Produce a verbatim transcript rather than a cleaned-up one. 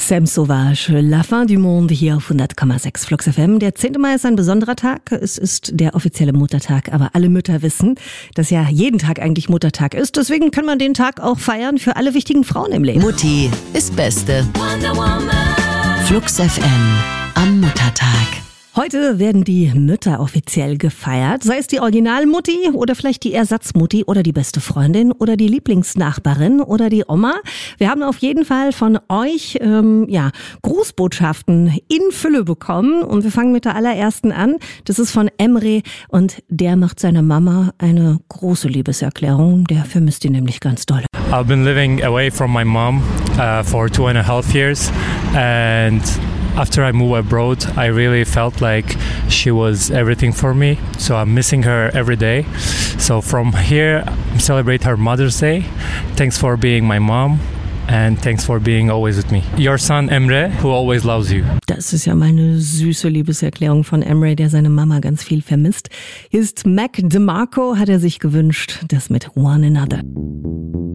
Sam Sauvage, La Fin du Monde hier auf hundert Komma sechs Flux F M. Der zehnte Mai ist ein besonderer Tag. Es ist der offizielle Muttertag, aber alle Mütter wissen, dass ja jeden Tag eigentlich Muttertag ist. Deswegen kann man den Tag auch feiern für alle wichtigen Frauen im Leben. Mutti ist Beste. Flux F M am Muttertag. Heute werden die Mütter offiziell gefeiert, sei es die Originalmutti oder vielleicht die Ersatzmutti oder die beste Freundin oder die Lieblingsnachbarin oder die Oma. Wir haben auf jeden Fall von euch ähm, ja Grußbotschaften in Fülle bekommen und wir fangen mit der allerersten an. Das ist von Emre und der macht seiner Mama eine große Liebeserklärung. Der vermisst ihn nämlich ganz doll. I've been living away from my mom uh, for two and a half years and after I moved abroad, I really felt like she was everything for me. So I'm missing her every day. So from here, celebrate her Mother's Day. Thanks for being my mom. And thanks for being always with me. Your son Emre, who always loves you. Das ist ja mal eine süße Liebeserklärung von Emre, der seine Mama ganz viel vermisst. Hier ist Mac DeMarco, hat er sich gewünscht, das mit One Another.